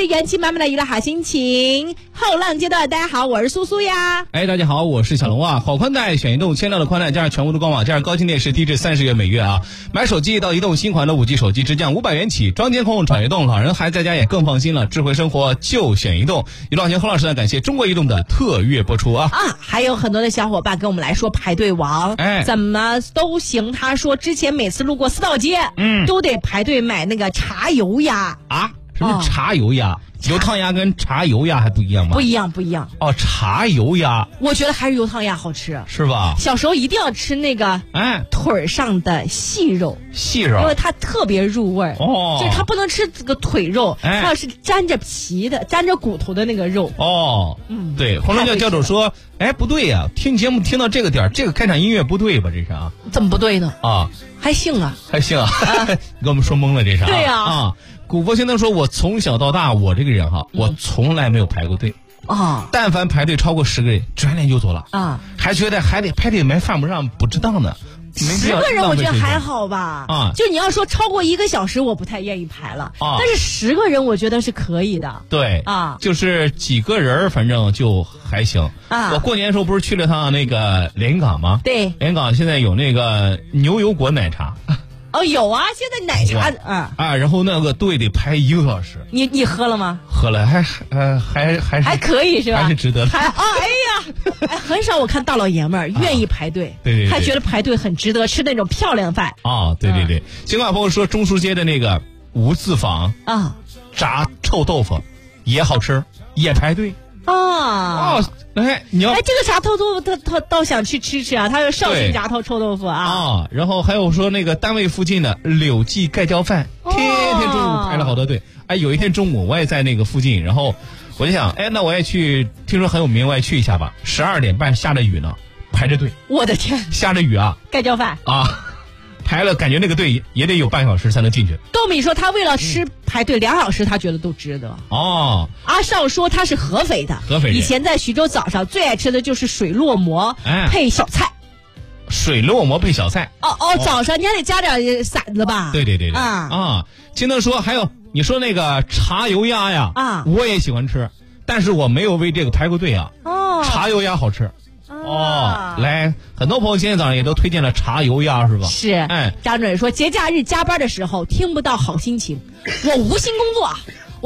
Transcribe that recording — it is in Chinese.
日元气满满的娱乐好心情。后浪阶段，大家好，我是苏苏呀。 大家好，我是小龙啊。好宽带选移动千料的宽带，加上全国的官网，加上高清电视，低至30元每月啊。买手机到移动新款的5G 手机直降500元起，装监控转移动，老人孩子在家也更放心了。智慧生活就选移动。娱乐圈后浪时代，感谢中国移动的特约播出啊。 还有很多的小伙伴跟我们来说排队王，怎么都行。他说之前每次路过四道街，都得排队买那个茶油鸭啊。什么茶油鸭？油烫鸭跟茶油鸭还不一样吗？ 不一样。 茶油鸭， 我觉得还是油烫鸭好吃， 是吧？ 小时候一定要吃那个腿上的细肉，因为它特别入味就是它不能吃这个腿肉，它要是沾着皮的、沾着骨头的那个肉。 对，红龙教主说，不对呀，听节目听到这个点，这个开场音乐不对吧？这是啊？ 怎么不对呢？还行啊， 你给我们说懵了，这是对呀。 古佛先生说，我从小到大，我这个人我从来没有排过队但凡排队超过10个人，转脸就走了还觉得还得排队买犯不上不值当的。 10个人我觉得还好吧就你要说超过1个小时，我不太愿意排了但是10个人我觉得是可以的。 对就是几个人反正就还行我过年的时候不是去了趟那个连云港吗？ 对， 连云港现在有那个牛油果奶茶有啊，现在奶茶然后那个队得排1个小时。 你喝了吗？ 喝了，还可以是吧？还是值得的。 很少我看大老爷们儿愿意排队， 对， 还觉得排队很值得吃那种漂亮饭对。尽管朋友说中书街的那个无字坊炸臭豆腐也好吃，也排队你要这个炸臭豆腐他倒想去吃啊，他有绍兴炸臭豆腐然后还有说那个单位附近的柳记盖浇饭天天中午排了好多队有一天中午我也在那个附近，然后我就想那我也去，听说很有名，我也去一下吧。12点半下着雨呢，排着队， 我的天， 下着雨盖浇饭排了，感觉那个队也得有半小时才能进去。 豆米说他为了吃排队2小时，他觉得都值得。阿少说他是合肥的，以前在徐州早上最爱吃的就是水落馍配小菜。 水落馍配小菜早上你还得加点馓子吧？ 对金灯说还有你说那个茶油鸭呀我也喜欢吃，但是我没有为这个排过队茶油鸭好吃来，很多朋友今天早上也都推荐了茶油鸭是吧？ 是。张准说节假日加班的时候听不到好心情，我无心工作